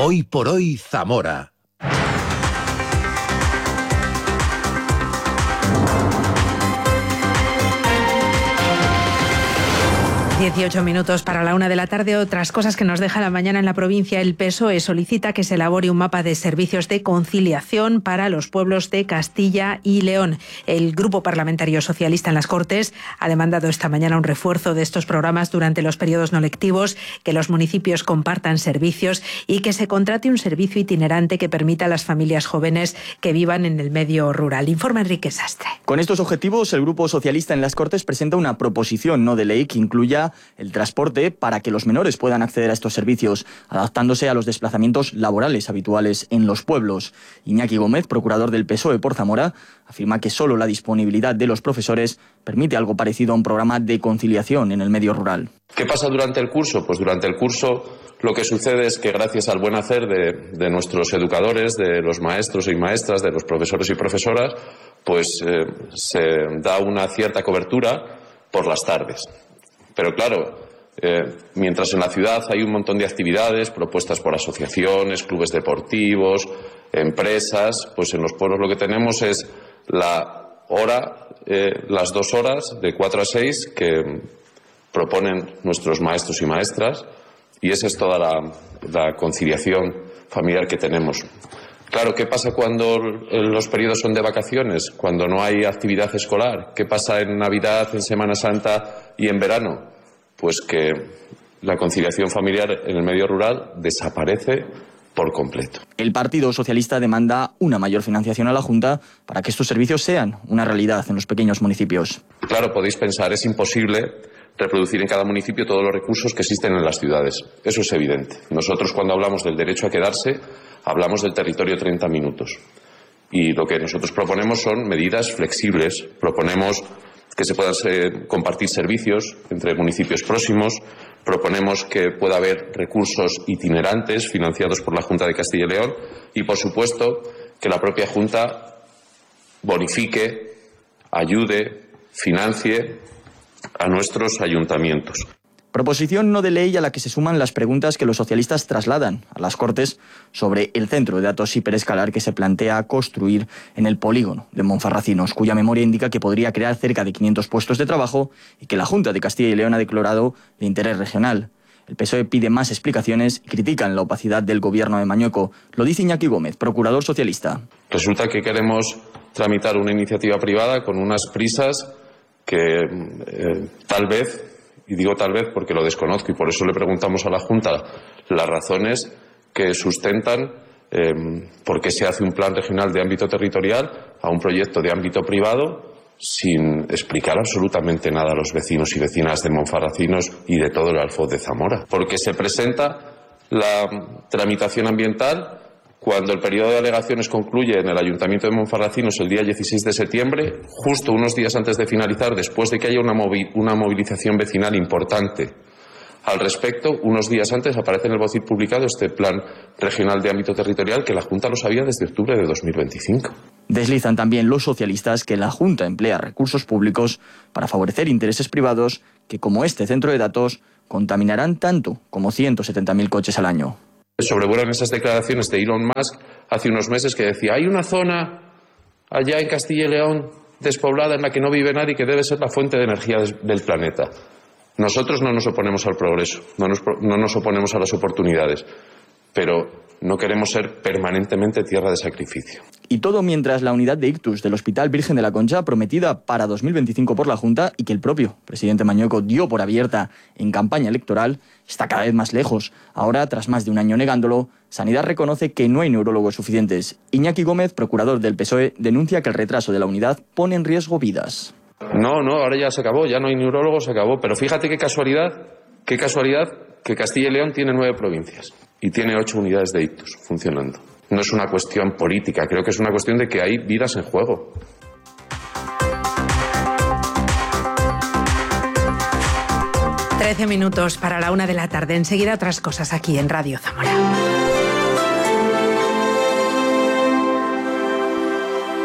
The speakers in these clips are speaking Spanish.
Hoy por hoy Zamora. 18 minutos para la 1 de la tarde. Otras cosas que nos deja la mañana en la provincia. El PSOE solicita que se elabore un mapa de servicios de conciliación para los pueblos de Castilla y León. El Grupo Parlamentario Socialista en las Cortes ha demandado esta mañana un refuerzo de estos programas durante los periodos no lectivos, que los municipios compartan servicios y que se contrate un servicio itinerante que permita a las familias jóvenes que vivan en el medio rural. Informa Enrique Sastre. Con estos objetivos, el Grupo Socialista en las Cortes presenta una proposición no de ley que incluya el transporte para que los menores puedan acceder a estos servicios, adaptándose a los desplazamientos laborales habituales en los pueblos. Iñaki Gómez, procurador del PSOE por Zamora, afirma que solo la disponibilidad de los profesores permite algo parecido a un programa de conciliación en el medio rural. ¿Qué pasa durante el curso? Pues durante el curso lo que sucede es que gracias al buen hacer de nuestros educadores, de los maestros y maestras, de los profesores y profesoras, pues se da una cierta cobertura por las tardes. Pero claro, mientras en la ciudad hay un montón de actividades propuestas por asociaciones, clubes deportivos, empresas, pues en los pueblos lo que tenemos es las 2 horas de 4 a 6 que proponen nuestros maestros y maestras, y esa es toda la conciliación familiar que tenemos. Claro, ¿qué pasa cuando los periodos son de vacaciones, cuando no hay actividad escolar? ¿Qué pasa en Navidad, en Semana Santa y en verano? Pues que la conciliación familiar en el medio rural desaparece por completo. El Partido Socialista demanda una mayor financiación a la Junta para que estos servicios sean una realidad en los pequeños municipios. Claro, podéis pensar, es imposible reproducir en cada municipio todos los recursos que existen en las ciudades. Eso es evidente. Nosotros, cuando hablamos del derecho a quedarse, hablamos del territorio 30 minutos. Y lo que nosotros proponemos son medidas flexibles. Proponemos que se puedan compartir servicios entre municipios próximos. Proponemos que pueda haber recursos itinerantes financiados por la Junta de Castilla y León. Y, por supuesto, que la propia Junta bonifique, ayude, financie a nuestros ayuntamientos. Proposición no de ley a la que se suman las preguntas que los socialistas trasladan a las Cortes sobre el centro de datos hiperescalar que se plantea construir en el polígono de Monfarracinos, cuya memoria indica que podría crear cerca de 500 puestos de trabajo y que la Junta de Castilla y León ha declarado de interés regional. El PSOE pide más explicaciones y critican la opacidad del gobierno de Mañueco. Lo dice Iñaki Gómez, procurador socialista. Resulta que queremos tramitar una iniciativa privada con unas prisas que tal vez, y digo tal vez porque lo desconozco y por eso le preguntamos a la Junta las razones que sustentan por qué se hace un plan regional de ámbito territorial a un proyecto de ámbito privado sin explicar absolutamente nada a los vecinos y vecinas de Monfarracinos y de todo el Alfoz de Zamora. Porque se presenta la tramitación ambiental cuando el periodo de alegaciones concluye en el Ayuntamiento de Monfarracinos el día 16 de septiembre, justo unos días antes de finalizar, después de que haya una movilización vecinal importante. Al respecto, unos días antes aparece en el BOCIT publicado este plan regional de ámbito territorial que la Junta lo sabía desde octubre de 2025. Deslizan también los socialistas que la Junta emplea recursos públicos para favorecer intereses privados que, como este centro de datos, contaminarán tanto como 170.000 coches al año. Sobrevuelan esas declaraciones de Elon Musk hace unos meses que decía hay una zona allá en Castilla y León despoblada en la que no vive nadie que debe ser la fuente de energía del planeta. Nosotros no nos oponemos al progreso, no nos oponemos a las oportunidades, pero no queremos ser permanentemente tierra de sacrificio. Y todo mientras la unidad de ictus del Hospital Virgen de la Concha, prometida para 2025 por la Junta y que el propio presidente Mañueco dio por abierta en campaña electoral, está cada vez más lejos. Ahora, tras más de un año negándolo, Sanidad reconoce que no hay neurólogos suficientes. Iñaki Gómez, procurador del PSOE, denuncia que el retraso de la unidad pone en riesgo vidas. No, ahora ya se acabó, ya no hay neurólogos, se acabó. Pero fíjate qué casualidad que Castilla y León tiene 9 provincias y tiene 8 unidades de ictus funcionando. No es una cuestión política, creo que es una cuestión de que hay vidas en juego. Trece minutos para la 1 de la tarde. Enseguida otras cosas aquí en Radio Zamora.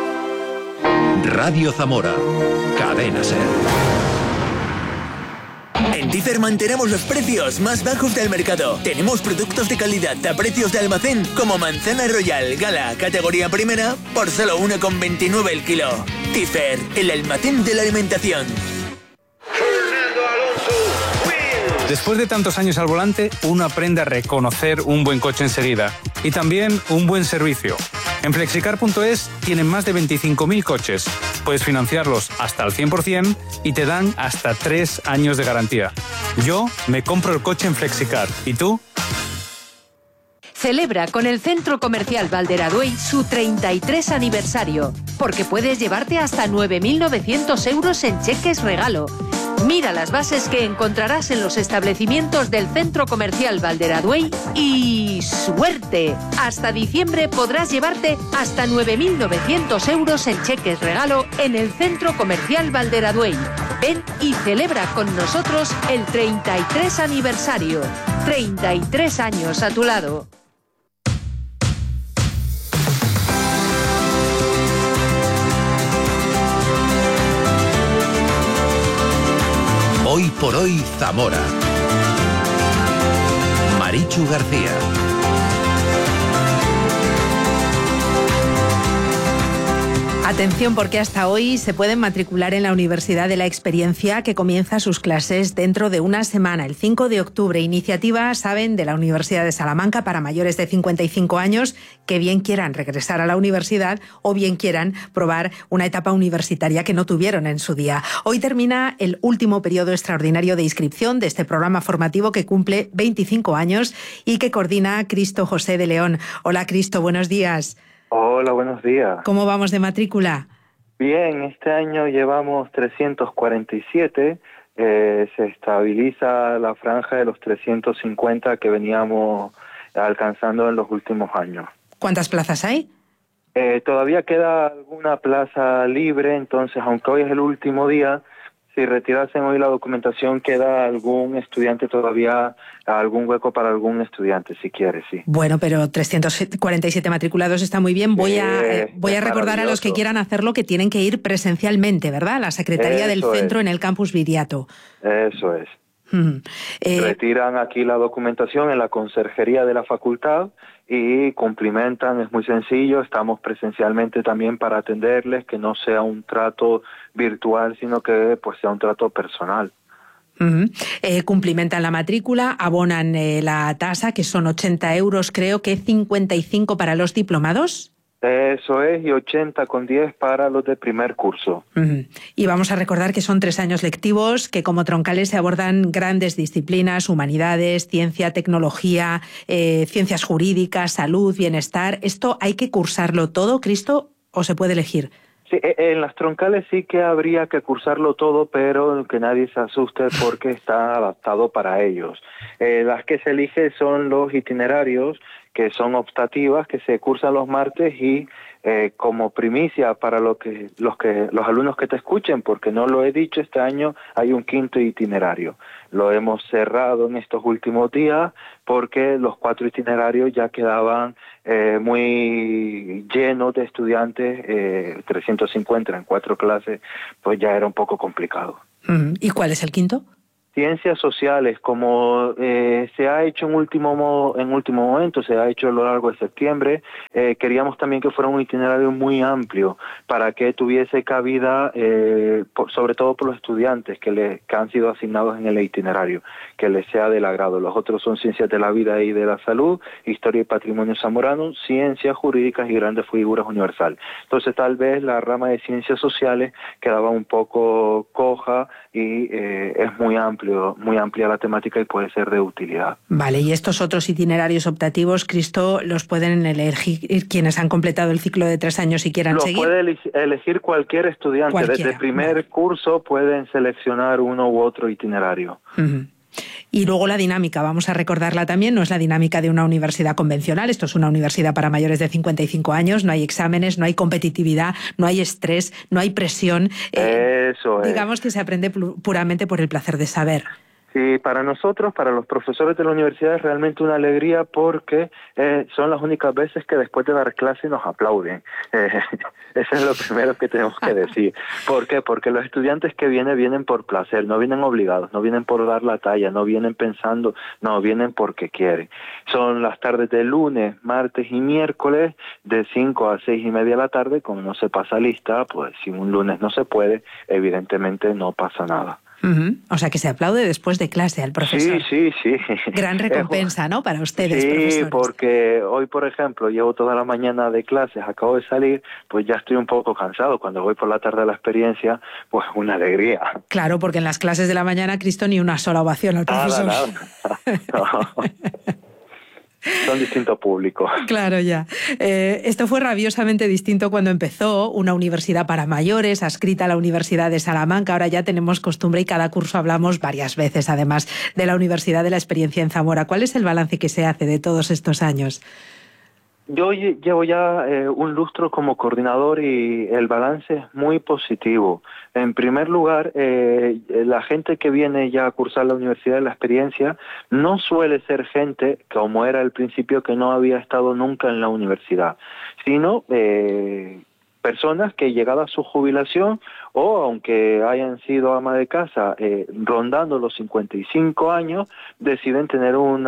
Radio Zamora, Cadena SER. En Differ mantenemos los precios más bajos del mercado. Tenemos productos de calidad a precios de almacén como manzana royal Gala categoría primera por solo 1,29 el kilo. Differ, el almacén de la alimentación. Después de tantos años al volante, uno aprende a reconocer un buen coche enseguida y también un buen servicio. En Flexicar.es tienen más de 25.000 coches. Puedes financiarlos hasta al 100% y te dan hasta 3 años de garantía. Yo me compro el coche en Flexicar. ¿Y tú? Celebra con el Centro Comercial Valderaduey su 33 aniversario, porque puedes llevarte hasta 9.900 euros en cheques regalo. Mira las bases que encontrarás en los establecimientos del Centro Comercial Valderaduey y ¡suerte! Hasta diciembre podrás llevarte hasta 9.900 euros en cheques regalo en el Centro Comercial Valderaduey. Ven y celebra con nosotros el 33 aniversario. 33 años a tu lado. Hoy por hoy Zamora. Marichu García. Atención, porque hasta hoy se pueden matricular en la Universidad de la Experiencia, que comienza sus clases dentro de una semana, el 5 de octubre. Iniciativa, saben, de la Universidad de Salamanca para mayores de 55 años que bien quieran regresar a la universidad o bien quieran probar una etapa universitaria que no tuvieron en su día. Hoy termina el último periodo extraordinario de inscripción de este programa formativo que cumple 25 años y que coordina Cristo José de León. Hola, Cristo, buenos días. Hola, buenos días. ¿Cómo vamos de matrícula? Bien, este año llevamos 347, se estabiliza la franja de los 350 que veníamos alcanzando en los últimos años. ¿Cuántas plazas hay? Todavía queda alguna plaza libre, entonces aunque hoy es el último día, si retirasen hoy la documentación, queda algún estudiante todavía, algún hueco para algún estudiante, si quiere, sí. Bueno, pero 347 matriculados está muy bien. Voy a recordar a los que quieran hacerlo que tienen que ir presencialmente, ¿verdad? A la Secretaría del Centro en el Campus Viriato. Eso es. Retiran aquí la documentación en la conserjería de la facultad y cumplimentan, es muy sencillo, estamos presencialmente también para atenderles, que no sea un trato virtual, sino que pues sea un trato personal. Cumplimentan la matrícula, abonan la tasa, que son 80 euros, creo que 55 para los diplomados. Eso es, y 80,10 para los de primer curso. Y vamos a recordar que son 3 años lectivos, que como troncales se abordan grandes disciplinas, humanidades, ciencia, tecnología, ciencias jurídicas, salud, bienestar. ¿Esto hay que cursarlo todo, Cristo, o se puede elegir? Sí, en las troncales sí que habría que cursarlo todo, pero que nadie se asuste porque está adaptado para ellos. Las que se eligen son los itinerarios, que son optativas, que se cursan los martes y como primicia para los alumnos que te escuchen, porque no lo he dicho, este año hay un 5º itinerario. Lo hemos cerrado en estos últimos días porque los 4 itinerarios ya quedaban muy llenos de estudiantes, 350 en 4 clases, pues ya era un poco complicado. ¿Y cuál es el 5º? Ciencias sociales, como se ha hecho en último momento, se ha hecho a lo largo de septiembre, queríamos también que fuera un itinerario muy amplio para que tuviese cabida, sobre todo por los estudiantes que han sido asignados en el itinerario, que les sea del agrado. Los otros son ciencias de la vida y de la salud, historia y patrimonio zamorano, ciencias jurídicas y grandes figuras universal. Entonces tal vez la rama de ciencias sociales quedaba un poco coja y es muy amplia la temática y puede ser de utilidad. Vale, y estos otros itinerarios optativos, Cristo, ¿los pueden elegir quienes han completado el ciclo de 3 años y quieran seguir? Lo puede elegir cualquier estudiante. Cualquiera. Desde primer curso pueden seleccionar uno u otro itinerario. Y luego la dinámica, vamos a recordarla también, no es la dinámica de una universidad convencional, esto es una universidad para mayores de 55 años, no hay exámenes, no hay competitividad, no hay estrés, no hay presión. Eso es. Digamos que se aprende puramente por el placer de saber. Sí, para nosotros, para los profesores de la universidad, es realmente una alegría porque son las únicas veces que después de dar clase nos aplauden. Eso es lo primero que tenemos que decir. ¿Por qué? Porque los estudiantes que vienen por placer, no vienen obligados, no vienen por dar la talla, no vienen pensando, no, vienen porque quieren. Son las tardes de lunes, martes y miércoles de 5 a 6:30 de la tarde. Como no se pasa lista, pues si un lunes no se puede, evidentemente no pasa nada. O sea, que se aplaude después de clase al profesor. Sí. Gran recompensa, ¿no?, para ustedes, profesores. Sí, porque hoy, por ejemplo, llevo toda la mañana de clases, acabo de salir, pues ya estoy un poco cansado. Cuando voy por la tarde a la experiencia, pues una alegría. Claro, porque en las clases de la mañana, Cristo, ni una sola ovación al profesor. Nada. No. Son distintos públicos. Claro, ya. Esto fue rabiosamente distinto cuando empezó, una universidad para mayores, adscrita a la Universidad de Salamanca. Ahora ya tenemos costumbre y cada curso hablamos varias veces, además, de la Universidad de la Experiencia en Zamora. ¿Cuál es el balance que se hace de todos estos años? Yo llevo ya un lustro como coordinador y el balance es muy positivo. En primer lugar, la gente que viene ya a cursar la Universidad de la Experiencia no suele ser gente, como era al principio, que no había estado nunca en la universidad, sino personas que llegada a su jubilación o aunque hayan sido ama de casa rondando los 55 años, deciden tener un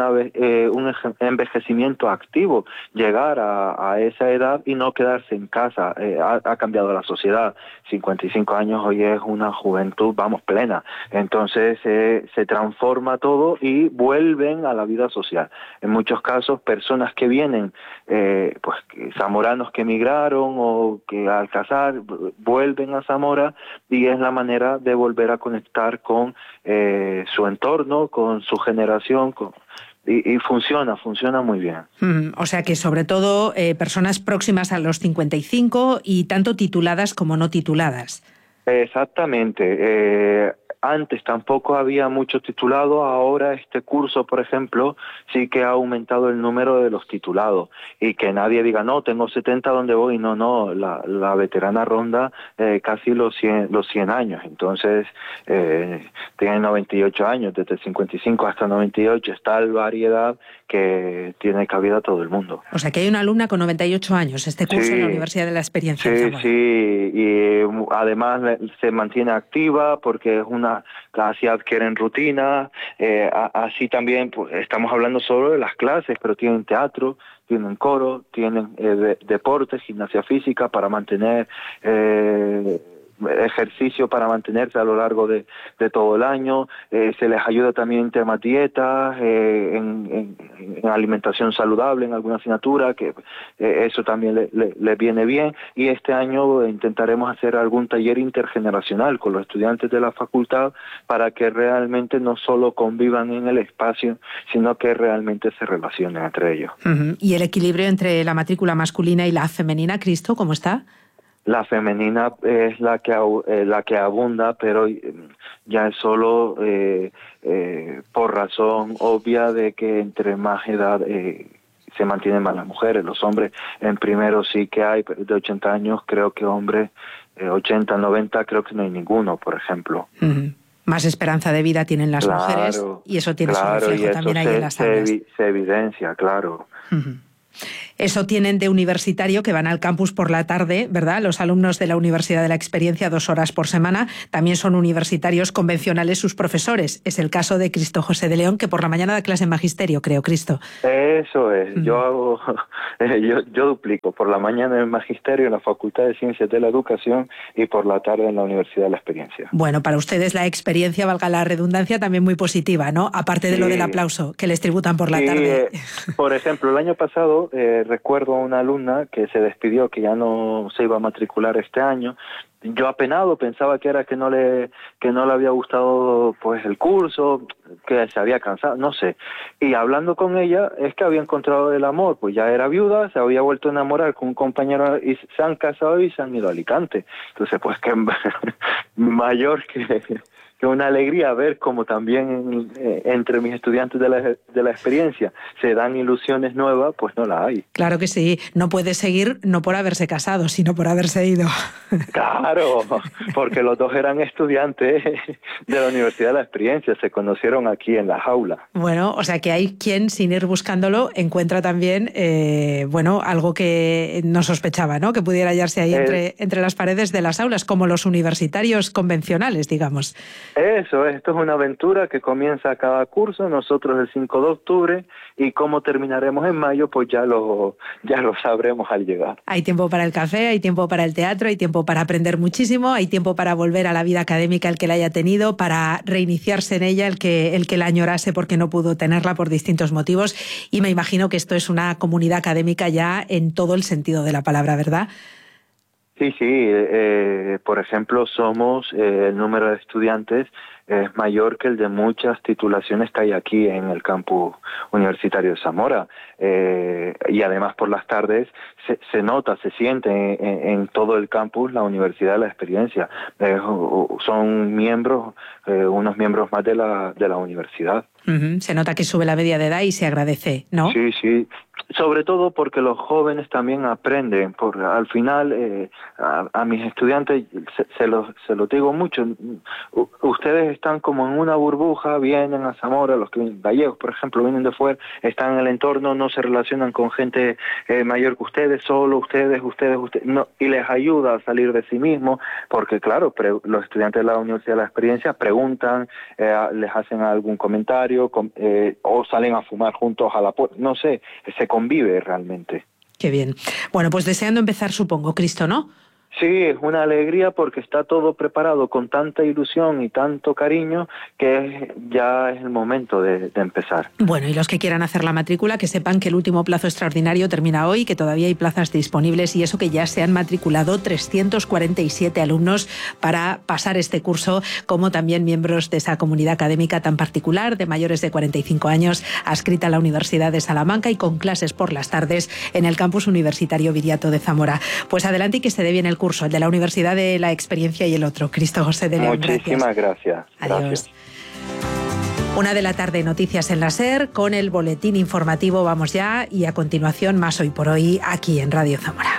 envejecimiento activo, llegar a esa edad y no quedarse en casa. Ha cambiado la sociedad. 55 años hoy es una juventud, vamos, plena. Entonces se transforma todo y vuelven a la vida social. En muchos casos, personas que vienen, pues zamoranos que emigraron o que al casar vuelven a Zamora, y es la manera de volver a conectar con su entorno, con su generación, y funciona muy bien. O sea que sobre todo personas próximas a los 55 y tanto tituladas como no tituladas. Exactamente. Antes tampoco había muchos titulados, ahora este curso, por ejemplo, sí que ha aumentado el número de los titulados, y que nadie diga, no, tengo 70, ¿dónde voy? No, la veterana ronda casi los 100 años, entonces tienen 98 años, desde 55 hasta 98, es tal variedad que tiene cabida todo el mundo. O sea que hay una alumna con 98 años, este curso en la Universidad de la Experiencia en Zamora. Sí, y además se mantiene activa porque es casi adquieren rutina, así también pues, estamos hablando solo de las clases, pero tienen teatro, tienen coro, tienen deportes, gimnasia física para mantener ejercicio para mantenerse a lo largo de todo el año, se les ayuda también en temas dietas, en alimentación saludable, en alguna asignatura, que eso también les viene bien, y este año intentaremos hacer algún taller intergeneracional con los estudiantes de la facultad para que realmente no solo convivan en el espacio, sino que realmente se relacionen entre ellos. ¿Y el equilibrio entre la matrícula masculina y la femenina, Cristo, cómo está? La femenina es la que abunda, pero ya es solo por razón obvia de que entre más edad se mantienen más las mujeres. Los hombres en primero sí que hay, pero de 80 años creo que hombres, 80, 90 creo que no hay ninguno, por ejemplo. Más esperanza de vida tienen las mujeres, y eso tiene su reflejo también ahí en las aulas. Se evidencia, claro. Eso tienen de universitario, que van al campus por la tarde, ¿verdad? Los alumnos de la Universidad de la Experiencia, 2 horas por semana. También son universitarios convencionales sus profesores. Es el caso de Cristo José de León, que por la mañana da clase en magisterio, creo, Cristo. Eso es. Yo duplico. Por la mañana en magisterio en la Facultad de Ciencias de la Educación y por la tarde en la Universidad de la Experiencia. Bueno, para ustedes la experiencia, valga la redundancia, también muy positiva, ¿no? Aparte de lo del aplauso que les tributan por la tarde. Por ejemplo, el año pasado recuerdo a una alumna que se despidió, que ya no se iba a matricular este año. Yo apenado pensaba que era que no le había gustado pues el curso, que se había cansado, no sé. Y hablando con ella es que había encontrado el amor, pues ya era viuda, se había vuelto a enamorar con un compañero y se han casado y se han ido a Alicante. Entonces pues que mayor que una alegría ver cómo también entre mis estudiantes de la experiencia se dan ilusiones nuevas, pues no la hay. Claro que sí, no puede seguir no por haberse casado, sino por haberse ido. Claro, porque los dos eran estudiantes de la Universidad de la Experiencia, se conocieron aquí en la jaula. Bueno, o sea que hay quien, sin ir buscándolo, encuentra también, algo que no sospechaba, ¿no? Que pudiera hallarse ahí entre las paredes de las aulas, como los universitarios convencionales, digamos. Esto es una aventura que comienza cada curso, nosotros el 5 de octubre, y cómo terminaremos en mayo, pues ya lo sabremos al llegar. Hay tiempo para el café, hay tiempo para el teatro, hay tiempo para aprender muchísimo, hay tiempo para volver a la vida académica el que la haya tenido, para reiniciarse en ella el que la añorase porque no pudo tenerla por distintos motivos, y me imagino que esto es una comunidad académica ya en todo el sentido de la palabra, ¿verdad? Sí, por ejemplo, somos el número de estudiantes es mayor que el de muchas titulaciones que hay aquí en el campus universitario de Zamora, y además por las tardes se nota, se siente en todo el campus la Universidad de la Experiencia. Son miembros, unos miembros más de la universidad. Uh-huh. Se nota que sube la media de edad y se agradece, ¿no? Sí. Sobre todo porque los jóvenes también aprenden. Al final, a mis estudiantes se lo digo mucho. Ustedes están como en una burbuja, vienen a Zamora, los que vienen, gallegos, por ejemplo, vienen de fuera, están en el entorno, no se relacionan con gente mayor que ustedes, solo ustedes, no, y les ayuda a salir de sí mismos, porque claro, los estudiantes de la Universidad de la Experiencia preguntan, les hacen algún comentario, o salen a fumar juntos a la puerta, no sé, se convive realmente. Qué bien. Bueno, pues deseando empezar, supongo, Cristo, ¿no? Sí, es una alegría porque está todo preparado con tanta ilusión y tanto cariño que ya es el momento de empezar. Bueno, y los que quieran hacer la matrícula, que sepan que el último plazo extraordinario termina hoy, que todavía hay plazas disponibles, y eso que ya se han matriculado 347 alumnos para pasar este curso, como también miembros de esa comunidad académica tan particular, de mayores de 45 años, adscrita a la Universidad de Salamanca y con clases por las tardes en el campus universitario Viriato de Zamora. Pues adelante y que se dé bien el curso, el de la Universidad de la Experiencia y el otro. Cristo José de León. Muchísimas gracias. Adiós. 1 de la tarde, noticias en la SER, con el boletín informativo vamos ya, y a continuación más Hoy por Hoy aquí en Radio Zamora.